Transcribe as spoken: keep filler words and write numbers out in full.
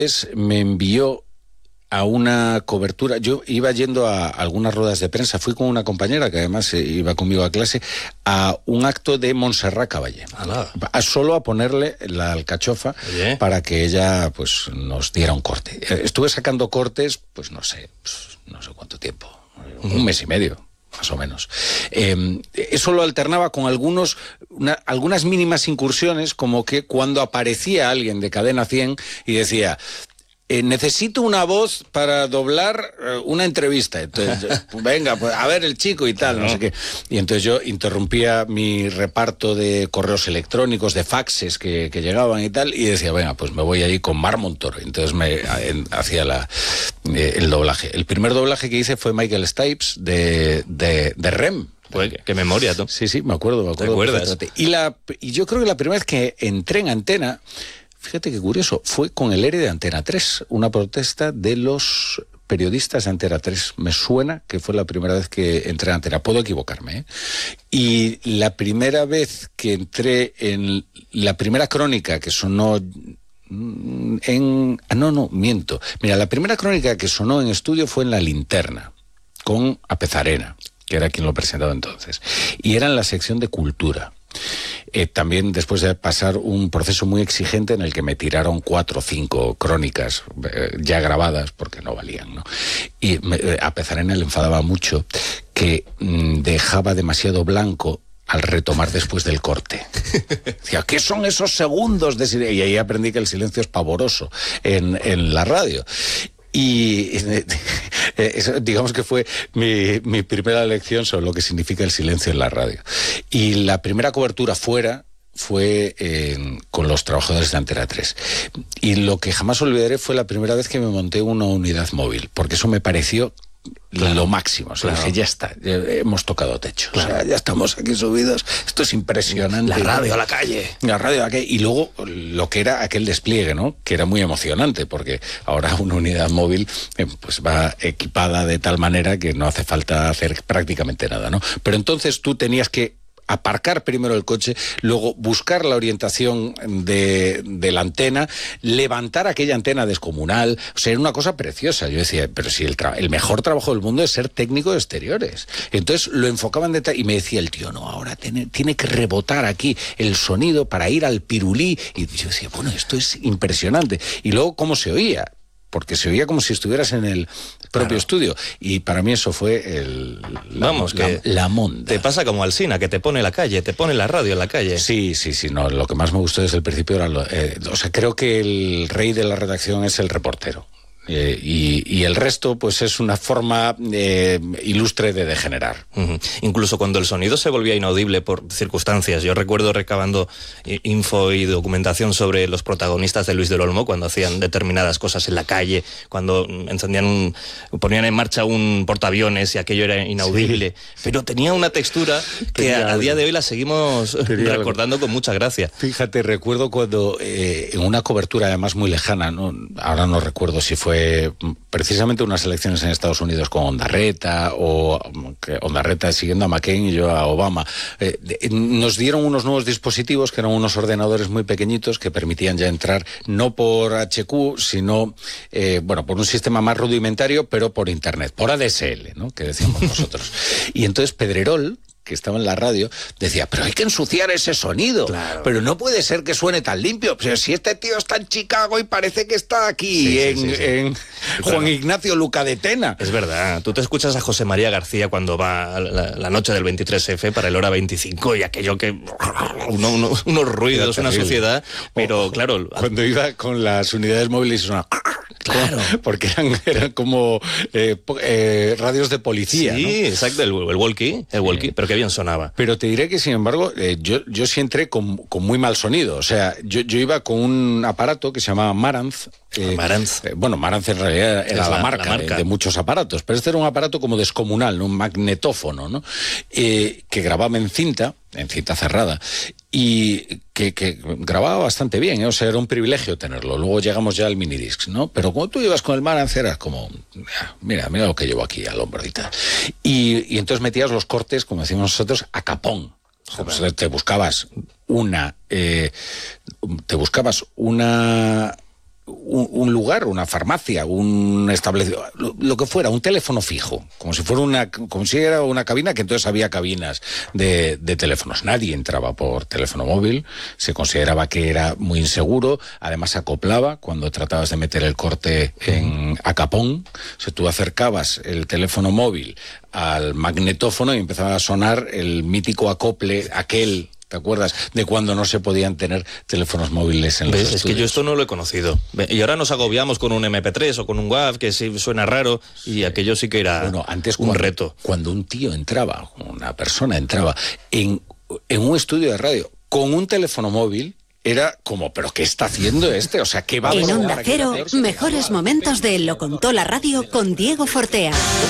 es, me envió a una cobertura. Yo iba yendo a algunas ruedas de prensa, fui con una compañera que además iba conmigo a clase, a un acto de Montserrat Caballé, a solo a ponerle la alcachofa. Oye. Para que ella pues nos diera un corte. Estuve sacando cortes, pues no sé, pues, no sé cuánto tiempo, uh-huh. un mes y medio. Más o menos. Eh, eso lo alternaba con algunos, una, algunas mínimas incursiones, como que cuando aparecía alguien de Cadena cien y decía: Eh, necesito una voz para doblar eh, una entrevista. Entonces, yo, venga, pues a ver el chico y tal, no sé qué. Y entonces yo interrumpía mi reparto de correos electrónicos, de faxes que, que llegaban y tal, y decía, venga, pues me voy ahí con Mar Montoro. Entonces me en, hacía la, eh, el doblaje. El primer doblaje que hice fue Michael Stipes de, de, de R E M. Pues, qué memoria, tú. Sí, sí, me acuerdo, me acuerdo. ¿Te acuerdas? Y, la, y yo creo que la primera vez que entré en Antena, fíjate qué curioso, fue con el E R E de Antena tres, una protesta de los periodistas de Antena tres. Me suena que fue la primera vez que entré en Antena, puedo equivocarme, ¿eh? Y la primera vez que entré en la primera crónica que sonó en... Ah, no, no, miento. Mira, la primera crónica que sonó en estudio fue en La Linterna, con Apezarena, que era quien lo presentaba entonces. Y era en la sección de Cultura. Eh, también después de pasar un proceso muy exigente en el que me tiraron cuatro o cinco crónicas eh, ya grabadas porque no valían, ¿no? Y me, eh, a Pezarena le enfadaba mucho que mmm, dejaba demasiado blanco al retomar después del corte. Decía, ¿qué son esos segundos de silencio? Y ahí aprendí que el silencio es pavoroso en, en la radio. Y eh, eso, digamos que fue mi, mi primera lección sobre lo que significa el silencio en la radio. Y la primera cobertura fuera fue eh, con los trabajadores de Antena tres. Y lo que jamás olvidaré fue la primera vez que me monté una unidad móvil, porque eso me pareció claro, lo máximo. O sea, claro. Dije, ya está, ya hemos tocado techo. Claro. O sea, ya estamos aquí subidos. Esto es impresionante. La radio a la calle. La radio a la calle. Y luego lo que era aquel despliegue, ¿no? Que era muy emocionante, porque ahora una unidad móvil eh, pues va equipada de tal manera que no hace falta hacer prácticamente nada, ¿no? Pero entonces tú tenías que aparcar primero el coche, luego buscar la orientación de, de la antena, levantar aquella antena descomunal. O sea, era una cosa preciosa. Yo decía, pero si el, tra- el mejor trabajo del mundo es ser técnico de exteriores. Entonces lo enfocaban de tal, y me decía el tío, no, ahora tiene, tiene que rebotar aquí el sonido para ir al pirulí. Y yo decía, bueno, esto es impresionante. Y luego, ¿cómo se oía? Porque se oía como si estuvieras en el propio claro. estudio. Y para mí eso fue el... La, Vamos, la, que la monda. Te pasa como Alsina, que te pone la calle, te pone la radio en la calle. Sí, sí, sí. No, lo que más me gustó desde el principio era... Lo, eh, o sea, creo que el rey de la redacción es el reportero. Eh, y, y el resto, pues es una forma eh, ilustre de degenerar. Uh-huh. Incluso cuando el sonido se volvía inaudible por circunstancias. Yo recuerdo recabando info y documentación sobre los protagonistas de Luis del Olmo cuando hacían determinadas cosas en la calle, cuando encendían un, ponían en marcha un portaaviones y aquello era inaudible. Sí. Pero tenía una textura que a, a día de hoy la seguimos tenía recordando algo. Con mucha gracia. Fíjate, recuerdo cuando eh, en una cobertura además muy lejana, ¿no? Ahora no recuerdo si fue precisamente unas elecciones en Estados Unidos con Ondarreta, o que Ondarreta siguiendo a McCain y yo a Obama, eh, nos dieron unos nuevos dispositivos que eran unos ordenadores muy pequeñitos que permitían ya entrar no por H Q, sino eh, bueno, por un sistema más rudimentario, pero por internet, por A D S L, ¿no? Que decíamos nosotros. Y entonces Pedrerol, que estaba en la radio, decía, pero hay que ensuciar ese sonido, claro. Pero no puede ser que suene tan limpio. Pero si este tío está en Chicago y parece que está aquí sí, en, sí, sí, sí. en Juan claro. Ignacio Luca de Tena. Es verdad, tú te escuchas a José María García cuando va la, la noche del veintitrés efe para el hora veinticinco y aquello que... Uno, uno, unos ruidos, una suciedad, pero Ojo, claro... Cuando iba con las unidades móviles suena... Claro. Porque eran, eran como eh, eh, radios de policía. Sí, ¿no? exacto, el, el walkie, el walkie, sí. Pero qué bien sonaba. Pero te diré que, sin embargo, eh, yo, yo sí entré con, con muy mal sonido. O sea, yo, yo iba con un aparato que se llamaba Marantz. Eh, Marantz. Eh, bueno, Marantz en realidad era la, la, marca, la marca. De, de muchos aparatos, pero este era un aparato como descomunal, ¿no? Un magnetófono, ¿no? Eh, que grababa en cinta, en cinta cerrada, y que, que grababa bastante bien, ¿eh? O sea, era un privilegio tenerlo. Luego llegamos ya al minidisc, ¿no? Pero cuando tú ibas con el Marantz eras como, mira, mira lo que llevo aquí al hombro y tal. Y, y entonces metías los cortes, como decimos nosotros, a capón. O sea, te buscabas una, eh, te buscabas una... un, un lugar, una farmacia, un establecimiento, lo, lo que fuera, un teléfono fijo, como si fuera una, como si era una cabina, que entonces había cabinas de, de teléfonos. Nadie entraba por teléfono móvil, se consideraba que era muy inseguro, además acoplaba cuando tratabas de meter el corte en a capón. O sea, tú acercabas el teléfono móvil al magnetófono y empezaba a sonar el mítico acople, aquel... ¿Te acuerdas de cuando no se podían tener teléfonos móviles en los ¿Ves? estudios? Es que yo esto no lo he conocido. Y ahora nos agobiamos con un eme pe tres o con un WAV, que sí suena raro, y aquello sí que era bueno, antes un cuando, reto. Cuando un tío entraba, una persona entraba en, en un estudio de radio con un teléfono móvil, era como, ¿pero qué está haciendo este? O sea, ¿qué va a En pasar? Onda Cero, mejores momentos de Lo Contó la Radio con Diego Fortea.